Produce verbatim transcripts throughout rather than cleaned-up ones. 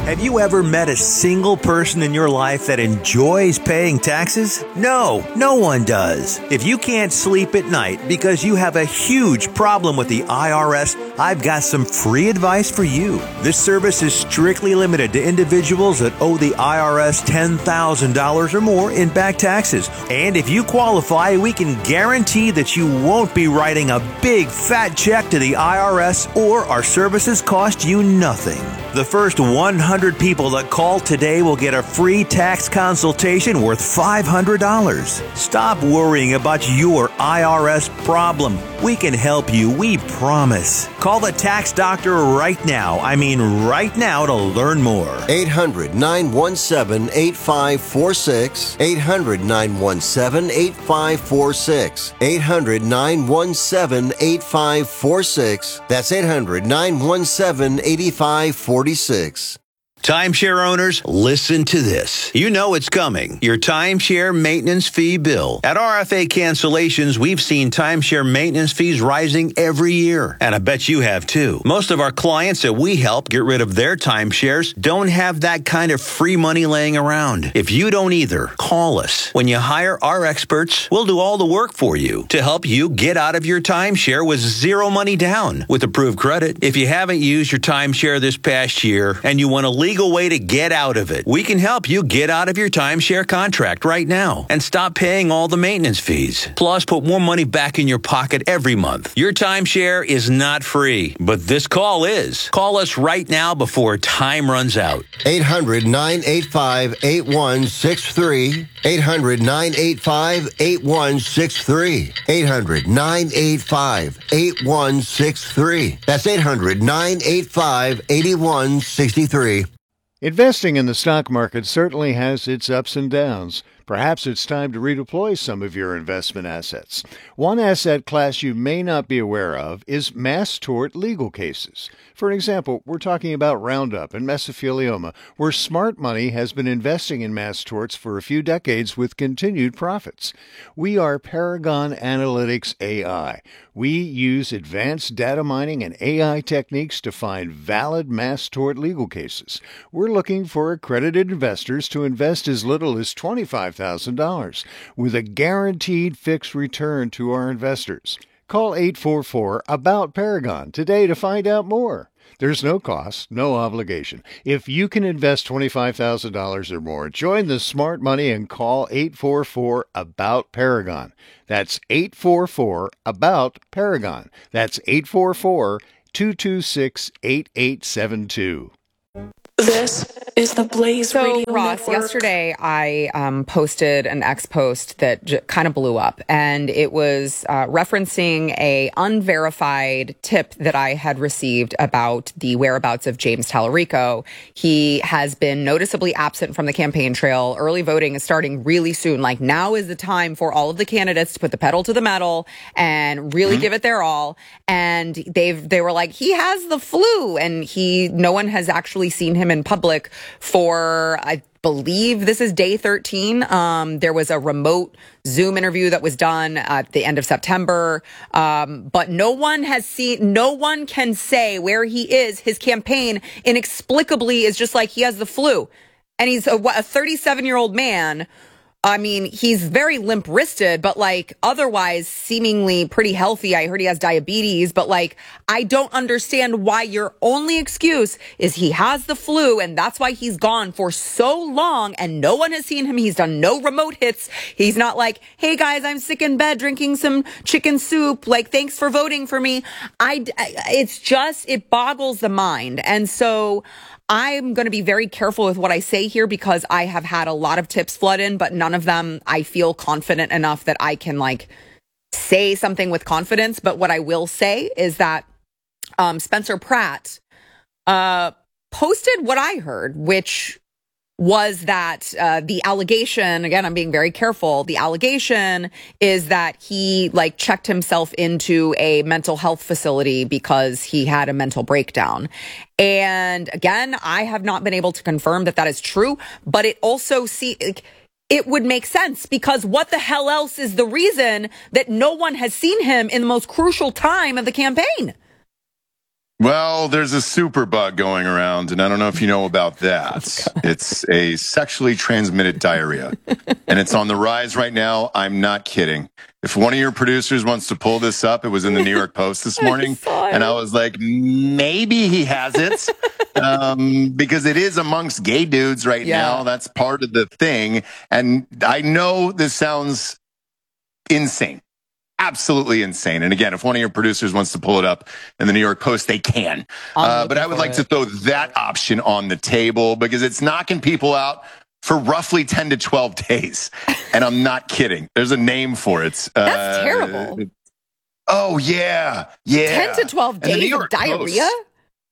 Have you ever met a single person in your life that enjoys paying taxes? No, no one does. If you can't sleep at night because you have a huge problem with the I R S, I've got some free advice for you. This service is strictly limited to individuals that owe the I R S ten thousand dollars or more in back taxes. And if you qualify, we can guarantee that you won't be writing a big fat check to the I R S, or our services cost you nothing. The first one hundred people that call today will get a free tax consultation worth five hundred dollars. Stop worrying about your I R S problem. We can help you, we promise. Call the tax doctor right now. I mean right now to learn more. eight hundred, nine one seven, eight five four six. eight hundred, nine one seven, eight five four six. eight hundred, nine one seven, eight five four six. That's eight hundred, nine one seven, eight five four six. Timeshare owners, listen to this. You know it's coming. Your timeshare maintenance fee bill. At R F A Cancellations, we've seen timeshare maintenance fees rising every year. And I bet you have too. Most of our clients that we help get rid of their timeshares don't have that kind of free money laying around. If you don't either, call us. When you hire our experts, we'll do all the work for you to help you get out of your timeshare with zero money down with approved credit. If you haven't used your timeshare this past year and you want to leave legal way to get out of it, we can help you get out of your timeshare contract right now and stop paying all the maintenance fees. Plus, put more money back in your pocket every month. Your timeshare is not free, but this call is. Call us right now before time runs out. eight hundred, nine eight five, eight one six three. eight hundred, nine eight five, eight one six three. eight hundred, nine eight five, eight one six three. That's eight hundred, nine eight five, eight one six three. Investing in the stock market certainly has its ups and downs. Perhaps it's time to redeploy some of your investment assets. One asset class you may not be aware of is mass tort legal cases. For example, we're talking about Roundup and mesothelioma, where smart money has been investing in mass torts for a few decades with continued profits. We are Paragon Analytics A I. We use advanced data mining and A I techniques to find valid mass tort legal cases. We're looking for accredited investors to invest as little as twenty-five thousand dollars with a guaranteed fixed return to our investors. Call eight four four, ABOUT Paragon today to find out more. There's no cost, no obligation. If you can invest twenty-five thousand dollars or more, join the smart money and call eight four four, ABOUT Paragon. That's eight four four, ABOUT Paragon. That's eight four four, two two six, eight eight seven two. This is the Blaze so, Radio Ross, Network. Yesterday I um, posted an X post that j- kind of blew up, and it was uh, referencing a unverified tip that I had received about the whereabouts of James Tallarico. He has been noticeably absent from the campaign trail. Early voting is starting really soon. Like, now is the time for all of the candidates to put the pedal to the metal and really mm-hmm. give it their all. And they've they were like, he has the flu, and he no one has actually seen him in public for, I believe this is day thirteen. Um, there was a remote Zoom interview that was done at the end of September. Um, but no one has seen, no one can say where he is. His campaign inexplicably is just like, he has the flu. And he's a, a thirty-seven year old man. I mean, he's very limp-wristed, but like otherwise seemingly pretty healthy. I heard he has diabetes, but like, I don't understand why your only excuse is he has the flu and that's why he's gone for so long and no one has seen him. He's done no remote hits. He's not like, hey guys, I'm sick in bed drinking some chicken soup. Like, thanks for voting for me. I, it's just, it boggles the mind. And so I'm going to be very careful with what I say here because I have had a lot of tips flood in, but none of them I feel confident enough that I can like say something with confidence. But what I will say is that um, Spencer Pratt uh, posted what I heard, which was that uh, the allegation, again, I'm being very careful. The allegation is that he like checked himself into a mental health facility because he had a mental breakdown. And again, I have not been able to confirm that that is true, but it also see it would make sense because what the hell else is the reason that no one has seen him in the most crucial time of the campaign? Well, there's a superbug going around, and I don't know if you know about that. Oh, it's a sexually transmitted diarrhea, and it's on the rise right now. I'm not kidding. If one of your producers wants to pull this up, it was in the New York Post this morning, I and I was like, maybe he has it, um, because it is amongst gay dudes right yeah. now. That's part of the thing, and I know this sounds insane. Absolutely insane. And again, if one of your producers wants to pull it up in the New York Post, they can. Uh, but I would like it. to throw that option on the table because it's knocking people out for roughly ten to twelve days. And I'm not kidding. There's a name for it. That's uh, terrible. Oh, yeah. Yeah. ten to twelve days of diarrhea? Post,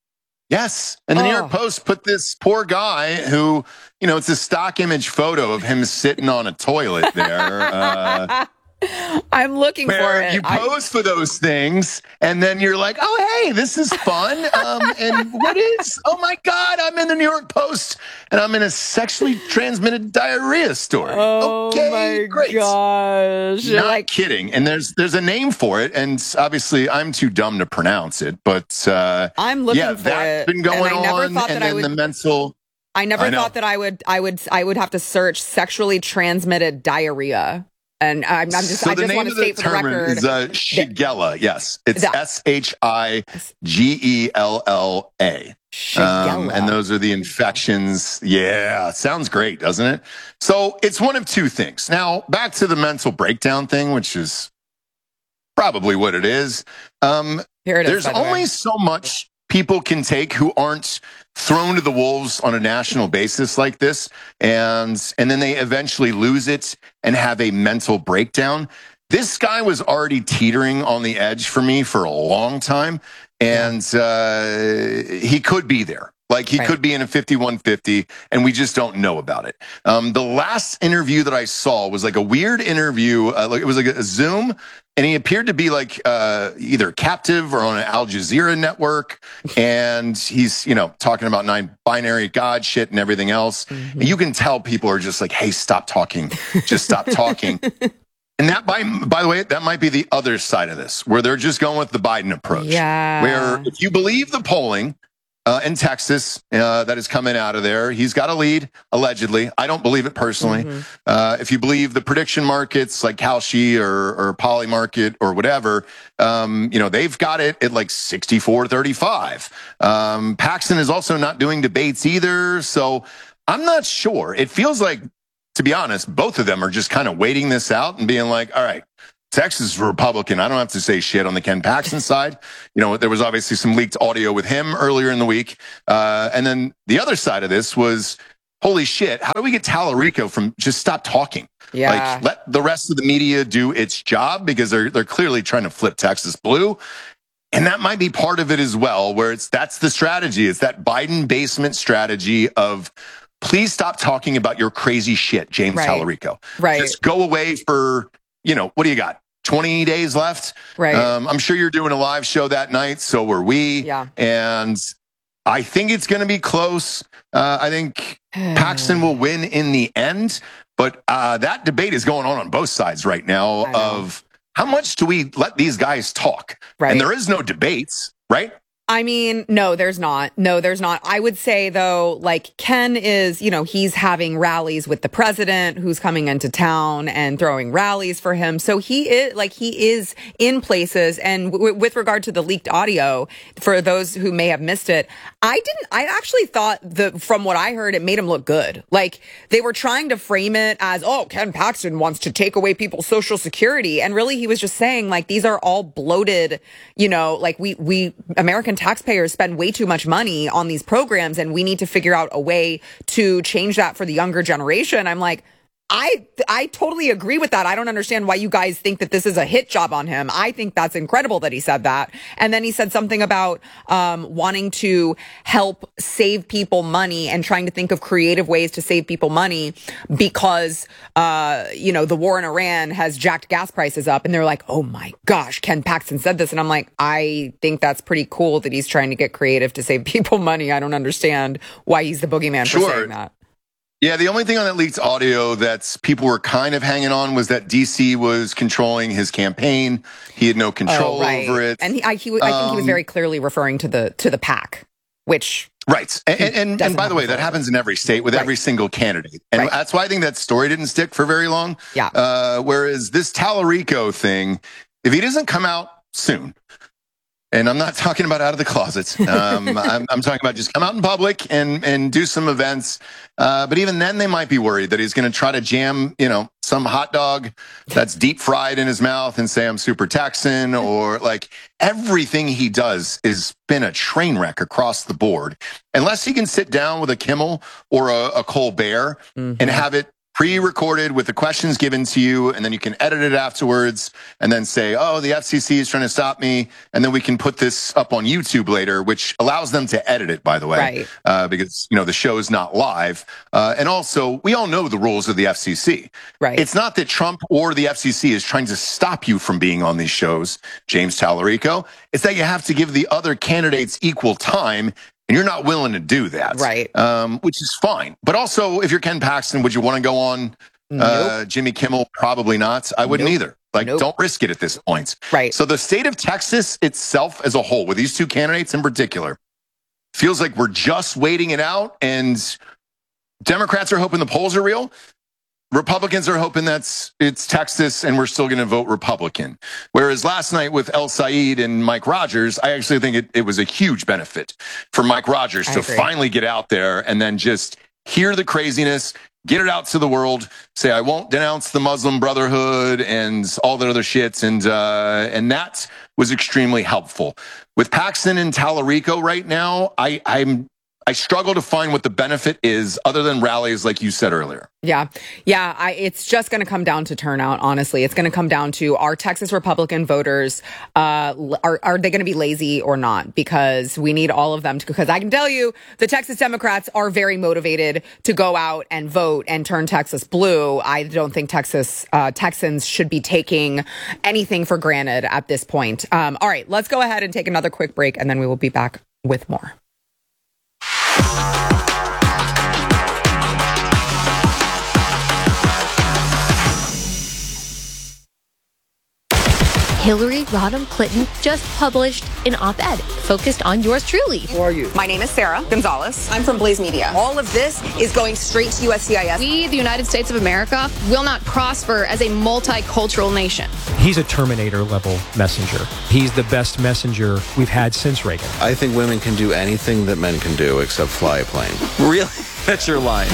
yes. And the oh. New York Post put this poor guy who, you know, it's a stock image photo of him sitting on a toilet there. Uh, I'm looking Where for it. You pose I... for those things, and then you're like, oh, hey, this is fun. Um, and what is? Oh, my God, I'm in the New York Post, and I'm in a sexually transmitted diarrhea story. Oh, okay, my great. gosh. Not like... kidding. And there's there's a name for it, and obviously I'm too dumb to pronounce it. But uh, I'm looking yeah, for that's it. been going and I never on, thought and that then I would... the mental... I never I thought that I would, I would, I would have to search sexually transmitted diarrhea. And I'm, I'm just, so I just want to state for the record. Is, uh, Shigella, yes. It's S H I G E L L A. Um, and those are the infections. Yeah, sounds great, doesn't it? So it's one of two things. Now, back to the mental breakdown thing, which is probably what it is. Um, Here it is, there's by the only way. so much people can take who aren't thrown to the wolves on a national basis like this, and and then they eventually lose it and have a mental breakdown. This guy was already teetering on the edge for me for a long time, and uh, he could be there. Like, he right. could be in a fifty-one fifty, and we just don't know about it. Um, the last interview that I saw was like a weird interview. Uh, like it was like a Zoom, and he appeared to be like uh, either captive or on an Al Jazeera network. And he's, you know, talking about nine-binary God shit and everything else. Mm-hmm. And you can tell people are just like, hey, stop talking. Just stop talking. And that, by, by the way, that might be the other side of this, where they're just going with the Biden approach. Yeah. Where if you believe the polling, Uh, in Texas, uh, that is coming out of there. He's got a lead, allegedly. I don't believe it personally. Mm-hmm. Uh, if you believe the prediction markets like Kalshi or, or Polymarket or whatever, um, you know, they've got it at like sixty-four thirty-five. Um, Paxton is also not doing debates either. So I'm not sure. It feels like, to be honest, both of them are just kind of waiting this out and being like, all right, Texas is Republican. I don't have to say shit on the Ken Paxton side. You know, there was obviously some leaked audio with him earlier in the week. Uh, and then the other side of this was, holy shit, how do we get Tallarico from just stop talking? Yeah. Like, let the rest of the media do its job, because they're they're clearly trying to flip Texas blue. And that might be part of it as well, where it's that's the strategy. It's that Biden basement strategy of, please stop talking about your crazy shit, James right. Tallarico. Right. Just go away for, you know, what do you got? twenty days left. Right. Um, I'm sure you're doing a live show that night. So were we. Yeah. And I think it's going to be close. Uh, I think Paxton will win in the end. But uh, that debate is going on on both sides right now of how much do we let these guys talk? Right. And there is no debates, right? I mean, no, there's not. No, there's not. I would say, though, like, Ken is, you know, he's having rallies with the president who's coming into town and throwing rallies for him. So he is, like, he is in places. And w- with regard to the leaked audio, for those who may have missed it, I didn't, I actually thought that from what I heard, it made him look good. Like, they were trying to frame it as, oh, Ken Paxton wants to take away people's Social Security. And really, he was just saying, like, these are all bloated, you know, like, we, we, American taxpayers spend way too much money on these programs, and we need to figure out a way to change that for the younger generation. I'm like, I I totally agree with that. I don't understand why you guys think that this is a hit job on him. I think that's incredible that he said that. And then he said something about um, wanting to help save people money and trying to think of creative ways to save people money because, uh, you know, the war in Iran has jacked gas prices up. And they're like, oh, my gosh, Ken Paxton said this. And I'm like, I think that's pretty cool that he's trying to get creative to save people money. I don't understand why he's the boogeyman Sure. for saying that. Yeah, the only thing on that leaked audio that people were kind of hanging on was that D C was controlling his campaign. He had no control oh, right. over it. And he, I, he, I think he was very clearly referring to the to the PAC, which... Right. And, and, and by the way, that happens in every state with right. every single candidate. And right. that's why I think that story didn't stick for very long. Yeah. Uh, whereas this Tallarico thing, if he doesn't come out soon, and I'm not talking about out of the closet. Um, I'm, I'm talking about just come out in public and, and do some events. Uh, but even then, they might be worried that he's going to try to jam, you know, some hot dog that's deep fried in his mouth and say, I'm super Texan, or like everything he does has been a train wreck across the board. Unless he can sit down with a Kimmel or a, a Colbert mm-hmm. and have it pre-recorded with the questions given to you, and then you can edit it afterwards and then say, oh, the F C C is trying to stop me, and then we can put this up on YouTube later, which allows them to edit it, by the way, right. uh, because, you know, the show is not live. Uh, and also, we all know the rules of the F C C. Right. It's not that Trump or the F C C is trying to stop you from being on these shows, James Tallarico. It's that you have to give the other candidates equal time, and you're not willing to do that. Right. Um, which is fine. But also, if you're Ken Paxton, would you want to go on nope. uh, Jimmy Kimmel? Probably not. I wouldn't nope. either. Like, nope. don't risk it at this point. Right. So the state of Texas itself as a whole, with these two candidates in particular, feels like we're just waiting it out. And Democrats are hoping the polls are real. Republicans are hoping that's it's Texas and we're still going to vote Republican. Whereas last night with El Said and Mike Rogers, I actually think it, it was a huge benefit for Mike Rogers I to agree. finally get out there and then just hear the craziness, get it out to the world, say, I won't denounce the Muslim Brotherhood and all that other shit. And, uh, and that was extremely helpful. With Paxton and Tallarico right now, I, I'm, I struggle to find what the benefit is other than rallies like you said earlier. Yeah. Yeah. I, it's just going to come down to turnout, honestly. It's going to come down to are Texas Republican voters, uh, are, are they going to be lazy or not? Because we need all of them to, because I can tell you the Texas Democrats are very motivated to go out and vote and turn Texas blue. I don't think Texas, uh, Texans should be taking anything for granted at this point. Um, all right, let's go ahead and take another quick break and then we will be back with more. Hillary Rodham Clinton just published an op-ed focused on yours truly. Who are you? My name is Sarah Gonzalez. I'm from Blaze Media. All of this is going straight to U S C I S. We, the United States of America, will not prosper as a multicultural nation. He's a Terminator-level messenger. He's the best messenger we've had since Reagan. I think women can do anything that men can do except fly a plane. Really? That's your line.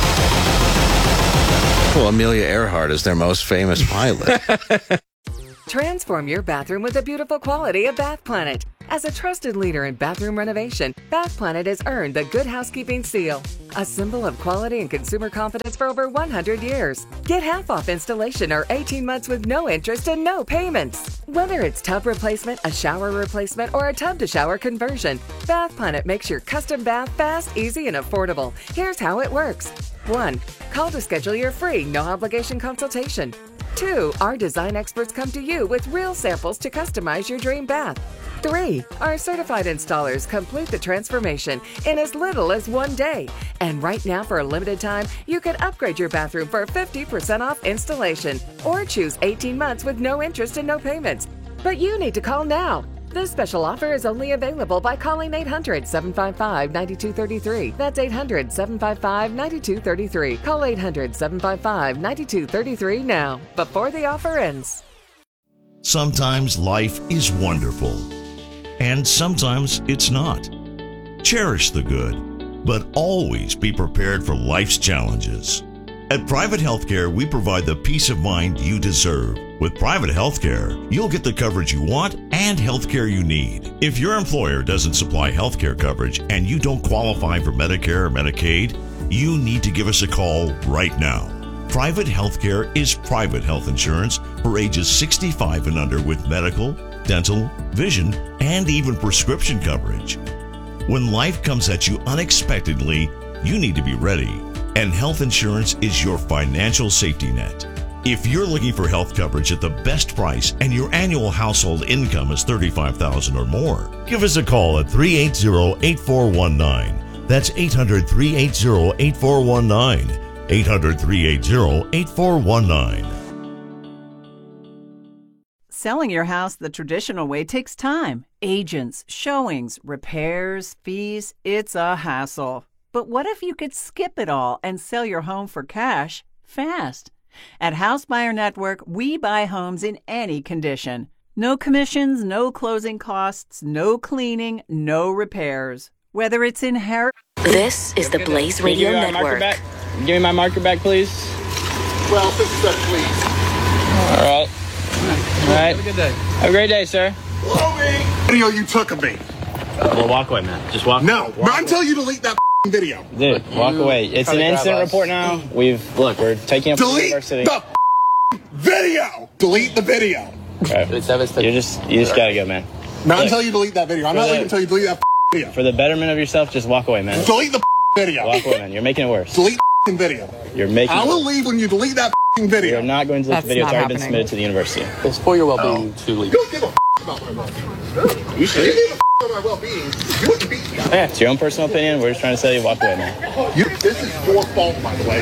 Well, Amelia Earhart is their most famous pilot. Transform your bathroom with the beautiful quality of Bath Planet. As a trusted leader in bathroom renovation, Bath Planet has earned the Good Housekeeping seal, a symbol of quality and consumer confidence for over one hundred years. Get half off installation or eighteen months with no interest and no payments. Whether it's tub replacement, a shower replacement, or a tub-to-shower conversion, Bath Planet makes your custom bath fast, easy, and affordable. Here's how it works. one. Call to schedule your free, no-obligation consultation. two. Our design experts come to you with real samples to customize your dream bath. three. Our certified installers complete the transformation in as little as one day. And right now, for a limited time, you can upgrade your bathroom for fifty percent off installation or choose eighteen months with no interest and no payments. But you need to call now. This special offer is only available by calling eight hundred, seven five five, nine two three three. That's eight hundred, seven five five, nine two three three. Call eight hundred, seven five five, nine two three three now, before the offer ends. Sometimes life is wonderful, and sometimes it's not. Cherish the good, but always be prepared for life's challenges. At Private Healthcare, we provide the peace of mind you deserve. With Private Healthcare, you'll get the coverage you want and healthcare you need. If your employer doesn't supply healthcare coverage and you don't qualify for Medicare or Medicaid, you need to give us a call right now. Private Healthcare is private health insurance for ages sixty-five and under with medical, dental, vision, and even prescription coverage. When life comes at you unexpectedly, you need to be ready. And health insurance is your financial safety net. If you're looking for health coverage at the best price and your annual household income is thirty-five thousand dollars or more, give us a call at three eight zero, eight four one nine That's eight hundred, three eight zero, eight four one nine. eight hundred, three eight zero, eight four one nine. Selling your house the traditional way takes time. Agents, showings, repairs, fees. It's a hassle. But what if you could skip it all and sell your home for cash fast? At House Buyer Network, we buy homes in any condition. No commissions, no closing costs, no cleaning, no repairs. Whether it's inherit. This is the Blaze Radio Give me my Network. marker back. Give me my marker back, please. Well, this is please. All right. All right. Have a good day. Have a great day, sir. Video you took of me. Well, walk away, man. Just walk. No, walk man, until you delete that video. Dude, walk away. It's an incident report now. We've look. We're taking up delete university. the video. Delete the video. Right. You're just you just gotta go, man. Not look, until you delete that video. I'm not the, leaving until you delete that video. For the betterment of yourself, just walk away, man. Delete the video. Walk away, man. You're making it worse. Delete the video. You're making. I will it leave when you delete that video. You're not going to delete the video. It's already been submitted to the university. It's for your well-being oh. to leave. You don't give a about my well-being. You should. You give a about my well-being. You wouldn't beat me. Yeah, it's your own personal opinion. We're just trying to tell you, walk away, man. You, this is your fault, by the way.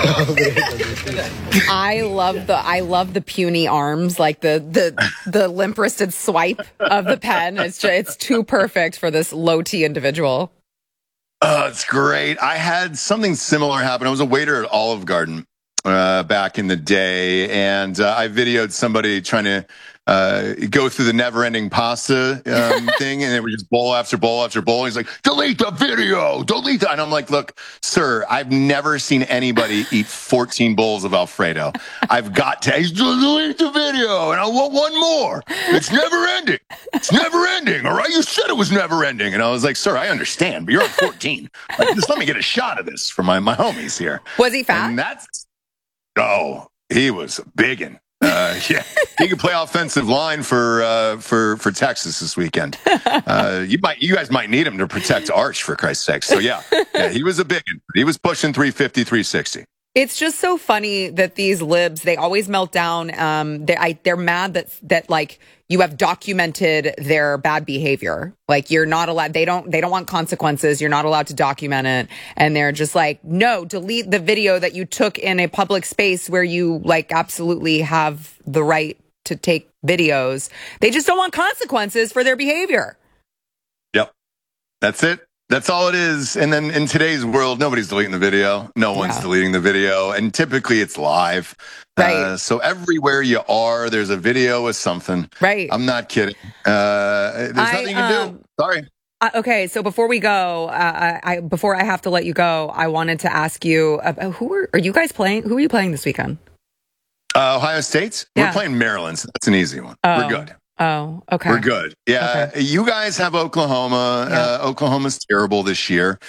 I love the I love the puny arms, like the the the limp-wristed swipe of the pen. It's just, it's too perfect for this low T individual. Oh, it's great. I had something similar happen. I was a waiter at Olive Garden uh, back in the day, and uh, I videoed somebody trying to uh, go through the never-ending pasta um, thing, and it was just bowl after bowl after bowl. He's like, delete the video, delete that. And I'm like, look, sir, I've never seen anybody eat fourteen bowls of Alfredo. I've got to delete the video, and I want one more. It's never-ending. It's never-ending, all right? You said it was never-ending. And I was like, sir, I understand, but you're at fourteen. Like, just let me get a shot of this for my, my homies here. Was he fat? And that's, oh, he was biggin'. Uh, yeah, he could play offensive line for uh, for for Texas this weekend. Uh, you might, you guys might need him to protect Arch, for Christ's sake. So yeah, yeah, he was a big one. He was pushing three fifty, three sixty. It's just so funny that these libs, they always melt down. Um, they, I, they're mad that that like you have documented their bad behavior. Like you're not allowed. They don't. They don't want consequences. You're not allowed to document it. And they're just like, no, delete the video that you took in a public space where you like absolutely have the right to take videos. They just don't want consequences for their behavior. Yep, that's it. That's all it is. And then in today's world, nobody's deleting the video. No one's Yeah. deleting the video. And typically it's live. Right. Uh, so everywhere you are, there's a video with something. Right. I'm not kidding. Uh, there's I, nothing you can um, do. Sorry. Uh, okay, so before we go, uh, I, I before I have to let you go, I wanted to ask you, uh, who are, are you guys playing? Who are you playing this weekend? Uh, Ohio State? Yeah. We're playing Maryland. So that's an easy one. Oh. We're good. Oh, okay. We're good. Yeah. Okay. You guys have Oklahoma. Yeah. Uh, Oklahoma's terrible this year.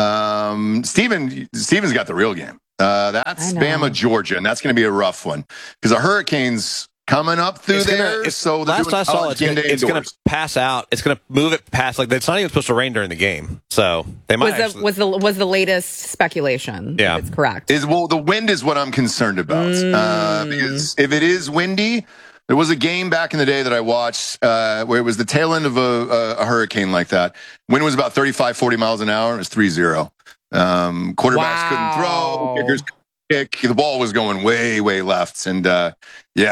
Um, Steven, Steven's got the real game. Uh, that's Bama, Georgia, and that's going to be a rough one because the Hurricanes coming up through It's there. gonna, it's, so they're last doing I saw, college it's game gonna, day it's gonna indoors. pass out. It's gonna move it past. Like it's not even supposed to rain during the game, so they might. Was the, actually, was the was the latest speculation? Yeah. It's correct. Is well, the wind is what I'm concerned about Mm. uh, because if it is windy. There was a game back in the day that I watched uh, where it was the tail end of a, a, a hurricane like that. Wind was about thirty-five, forty miles an hour. It was three zero. Um, quarterbacks Wow. couldn't throw. Kickers couldn't kick. The ball was going way, way left. And uh, yeah.